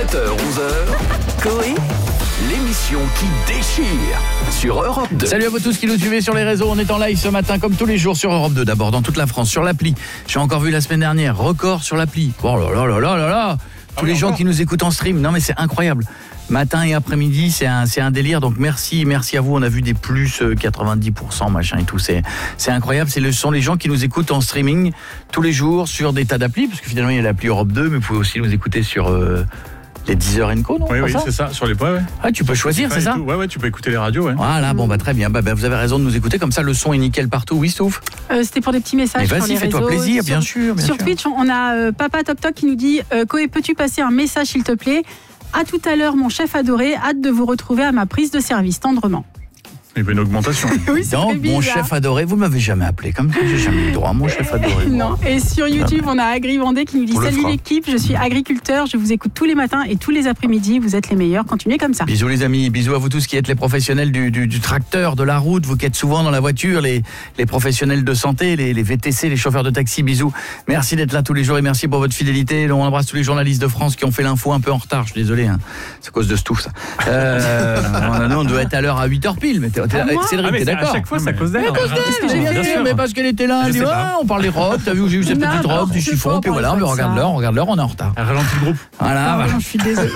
7h-11h, Coé, l'émission qui déchire sur Europe 2. Salut à vous tous qui nous suivez sur les réseaux. On est en live ce matin comme tous les jours sur Europe 2. D'abord dans toute la France, sur l'appli. J'ai encore vu la semaine dernière, record sur l'appli. Oh là là là là là là. Tous les gens qui nous écoutent en stream. Non mais c'est incroyable. Matin et après-midi, c'est un délire. Donc merci à vous. On a vu des plus 90% machin et tout. C'est incroyable. Ce sont les gens qui nous écoutent en streaming tous les jours sur des tas d'applis, parce que finalement il y a l'appli Europe 2, mais vous pouvez aussi nous écouter sur les Deezer & Co, non? Oui, c'est ça, sur les points, ouais. Ah, tu peux choisir, c'est ça? Ouais, tu peux écouter les radios, ouais. Voilà, bon, très bien. Vous avez raison de nous écouter, comme ça le son est nickel partout. Oui, Stouff? C'était pour des petits messages sur les réseaux. Vas-y, fais-toi plaisir, bien sûr. Sur Twitch, on a Papa Toc Toc qui nous dit Coé, peux-tu passer un message, s'il te plaît? À tout à l'heure, mon chef adoré, hâte de vous retrouver à ma prise de service, tendrement. Il y a une augmentation. Oui, c'est donc, mon chef adoré, vous m'avez jamais appelé comme ça, j'ai jamais eu droit à mon chef adoré. Non, et sur YouTube, on a Agri Vendée qui nous dit salut l'équipe, je suis agriculteur, je vous écoute tous les matins et tous les après-midi, vous êtes les meilleurs, continuez comme ça. Bisous les amis, bisous à vous tous qui êtes les professionnels du tracteur, de la route, vous qui êtes souvent dans la voiture, les professionnels de santé, les VTC, les chauffeurs de taxi, bisous. Merci d'être là tous les jours et merci pour votre fidélité. On embrasse tous les journalistes de France qui ont fait l'info un peu en retard, je suis désolé, hein. C'est à cause de Stouff ça. On doit être à l'heure à 8h pile, mais Cédric, t'es d'accord? À chaque fois, c'est à cause d'elle. Bien sûr, mais parce qu'elle était là, elle dit on parle des robes, t'as vu, j'ai eu cette petite robe, du chiffon, puis voilà, mais regarde l'heure, on est en retard. Elle ralentit le groupe. Voilà. Je suis désolée.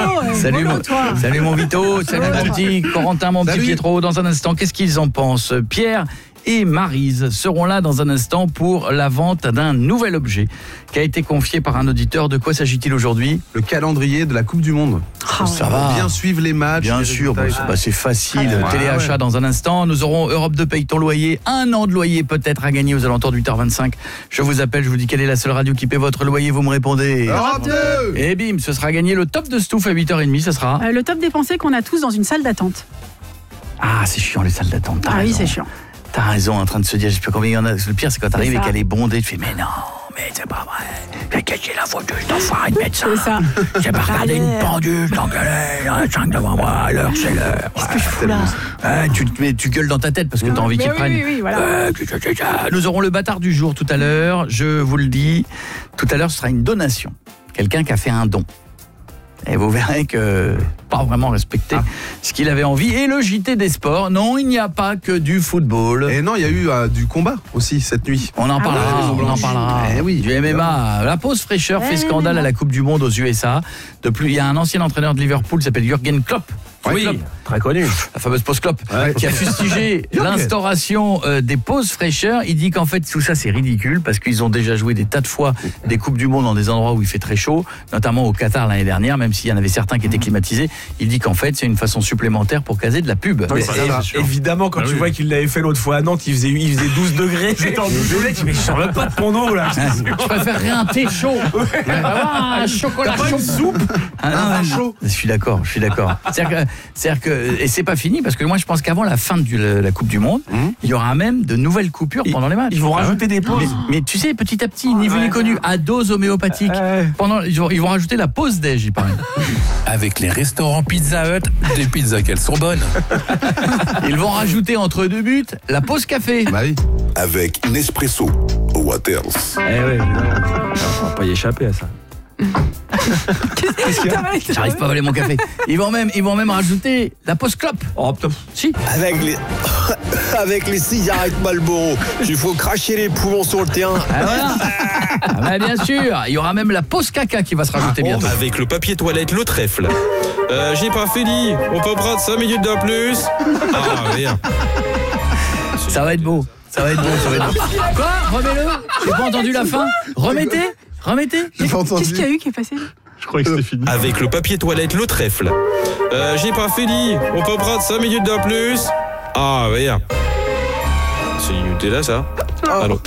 Salut mon Vito, salut mon petit Corentin, mon petit Pietro. Dans un instant, qu'est-ce qu'ils en pensent? Pierre et Maryse seront là dans un instant pour la vente d'un nouvel objet qui a été confié par un auditeur. De quoi s'agit-il aujourd'hui? Le calendrier de la Coupe du Monde. Ça va. Bien suivre les matchs. Bien sûr, c'est facile. Téléachat dans un instant. Nous aurons Europe 2 paye ton loyer. 1 an de loyer peut-être à gagner aux alentours de 8h25. Je vous appelle, je vous dis quelle est la seule radio qui paie votre loyer. Vous me répondez Europe 2. Et bim, ce sera gagné le top de Stouff à 8h30. Ce sera le top dépensé qu'on a tous dans une salle d'attente. Ah, c'est chiant les salles d'attente. Oui, c'est chiant. T'as raison, en train de se dire, je sais pas combien il y en a. Le pire, c'est quand t'arrives et qu'elle est bondée, tu fais, mais non, mais c'est pas vrai. J'ai caché la photo, je t'enfoiré de médecin. C'est ça. J'ai pas regardé une pendule, t'engueulais, il y en a 5 devant moi, l'heure, c'est l'heure. Qu'est-ce que je fous là? Tu gueules dans ta tête parce que t'as envie qu'ils prennent. Oui, voilà. Nous aurons le bâtard du jour tout à l'heure, je vous le dis. Tout à l'heure, ce sera une donation. Quelqu'un qui a fait un don. Et vous verrez que pas vraiment respecté ce qu'il avait envie. Et le JT des sports, non, il n'y a pas que du football. Et non, il y a eu du combat aussi cette nuit. On en parlera. Oui. Du MMA. La pause fraîcheur fait scandale à la Coupe du Monde aux USA. De plus, il y a un ancien entraîneur de Liverpool qui s'appelle Jürgen Klopp. Oui, très connu. La fameuse pause Klopp, qui a fustigé l'instauration des pauses fraîcheur. Il dit qu'en fait tout ça c'est ridicule parce qu'ils ont déjà joué des tas de fois des Coupes du Monde dans des endroits où il fait très chaud, notamment au Qatar l'année dernière, même s'il y en avait certains qui étaient climatisés. Il dit qu'en fait c'est une façon supplémentaire pour caser de la pub. Évidemment, quand tu vois qu'il l'avait fait l'autre fois à Nantes, il faisait 12 degrés. J'étais en bouche, mais je sors pas de ton eau là. Je préférerais un thé chaud. Un chocolat chaud. Soupe. Chaud. Je suis d'accord. C'est-à-dire que et c'est pas fini parce que moi je pense qu'avant la fin de la Coupe du Monde, il y aura même de nouvelles coupures pendant les matchs. Ils vont rajouter des pauses. Mais tu sais, petit à petit, ni vu ni connu, à dose homéopathique. Ils vont rajouter la pause déj, il paraît. Avec les restaurants Pizza Hut, des pizzas qu'elles sont bonnes. Ils vont rajouter entre deux buts la pause café. Bah oui. Avec Nespresso au Waters. On va pas y échapper à ça. J'arrive pas à avaler mon café. Ils vont même rajouter la pause clope. Oh putain. Si. Avec les cigarettes Marlboro, il faut cracher les poumons sur le terrain. Voilà. Bien sûr, il y aura même la pause caca qui va se rajouter bientôt. Avec le papier toilette, le trèfle. J'ai pas fini. On peut prendre 5 minutes de plus. Rien. Ça va être beau. Quoi? Remets-le. J'ai pas entendu la fin. Remettez. J'ai pas entendu. Qu'est-ce qu'il y a eu qui est passé? Je croyais que c'était fini. Avec le papier toilette, le trèfle. J'ai pas fini. On peut prendre 5 minutes de plus. Rien. C'est du Nutella, ça? Allô.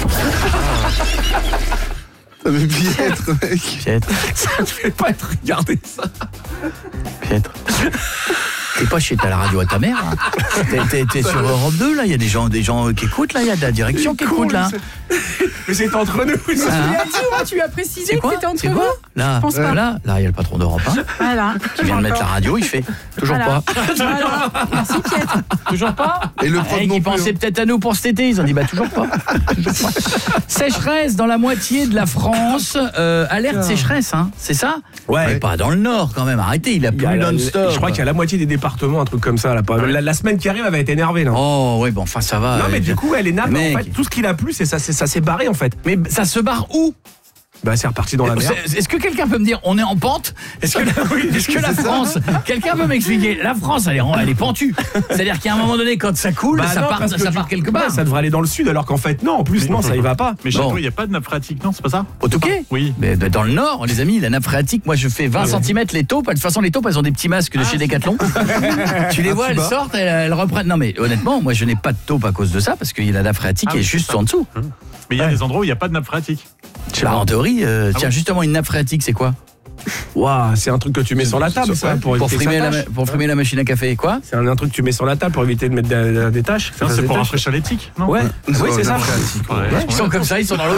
Ça fait Piètre, mec. Piètre. Ça ne fait pas être regarder ça. Piètre. T'es pas chez ta la radio à ta mère. Hein. T'es sur Europe 2 là. Il y a des gens qui écoutent là. Il y a de la direction qui écoute là. Mais c'est entre nous. Tu as dit, tu as précisé que c'était entre vous. Là, Je pense pas. là, il y a le patron d'Europe 1 Voilà. qui vient de mettre la radio. Il fait toujours Voilà. pas. Voilà. Merci Pietre. Toujours pas. Et le prof Qui non plus. pensait peut-être à nous pour cet été. Ils ont dit toujours pas. Toujours pas. Sécheresse dans la moitié de la France. Alerte sécheresse, hein. C'est ça? Ouais. Mais pas dans le nord quand même. Arrêtez, il a plu non-stop. Je crois qu'il y a la moitié des départements, un truc comme ça. Là. La semaine qui arrive, elle va être énervée. Là. Oh ouais, bon, enfin ça va. Non, mais du coup, elle est nappe. En fait, tout ce qu'il a plu, ça s'est barré en fait. Mais ça se barre où? Bah, c'est reparti dans la mer. Est-ce que quelqu'un peut me dire, on est en pente? Est-ce que la France, quelqu'un peut m'expliquer? La France, elle est pentue. C'est-à-dire qu'à un moment donné, quand ça coule, ça part quelque part. Ça devrait aller dans le sud, alors qu'en fait, non, en plus, non, ça y va pas. Mais chez toi, il n'y a pas de nappe phréatique, non? C'est pas ça? Au Touquet? Oui. Mais dans le nord, les amis, la nappe phréatique, moi je fais 20 cm les taupes. De toute façon, les taupes, elles ont des petits masques de chez Decathlon. Tu les vois, elles sortent, elles reprennent. Non, mais honnêtement, moi je n'ai pas de taupe à cause de ça, parce que la nappe phréatique est juste en dessous. Mais il y a des endroits où il n'y a pas de nappe phréatique. Bah, en théorie, tiens, justement, une nappe phréatique, c'est quoi? Waouh, c'est un truc que tu mets sur la table, ça, pour frimer la machine à café, quoi? C'est un truque que tu mets sur la table pour éviter de mettre des tâches. C'est pour rafraîchir les tiques, non? Ouais, oui, c'est ça. Ils sont comme ça, ils sont dans l'eau.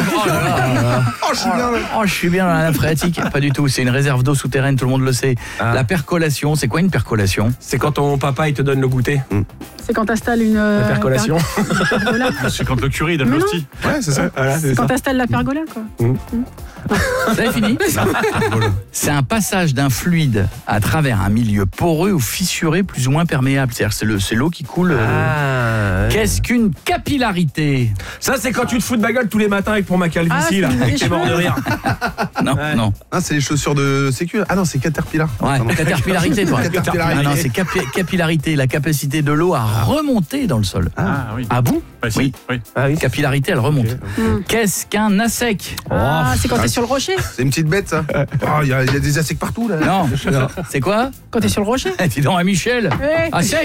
Oh, je suis bien dans la nappe phréatique. Pas du tout, c'est une réserve d'eau souterraine, tout le monde le sait. La percolation, c'est quoi une percolation? C'est quand ton papa, il te donne le goûter. C'est quand t'installes une percolation. C'est quand le curé donne l'hostie. Ouais, c'est ça. C'est quand t'installes la pergola, quoi. Vous avez fini? C'est un passage d'un fluide à travers un milieu poreux ou fissuré plus ou moins perméable. C'est-à-dire c'est l'eau qui coule. Qu'est-ce qu'une capillarité? Ça, c'est quand tu te fous de ma gueule tous les matins avec ma calvitie, là. Et que t'es mort de rire. Non. Ah, c'est les chaussures de sécu. Ah non, c'est Caterpillar. Ouais, caterpillarité, toi. Caterpillarité. Ah non, c'est capillarité, la capacité de l'eau à remonter dans le sol. Ah oui. Ah bon? Oui. Capillarité, elle remonte. Qu'est-ce qu'un assec? C'est quand t'es sur le rocher. C'est une petite bête, ça. Il y a des assecs partout, là. Non. C'est quoi? Quand t'es sur le rocher. Dis donc à Michel. Assec?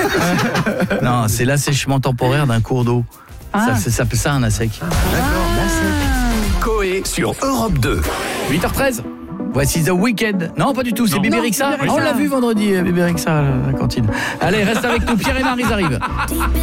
Non, c'est l'assèchement temporaire d'un cours d'eau. Ça peut ça un assec. Coé sur Europe 2. 8h13. Voici The Weeknd. Non, pas du tout, c'est Bébé Rexha. On l'a vu vendredi, Bébé Rexha à la cantine. Allez, reste avec nous. Pierre et Marie arrivent.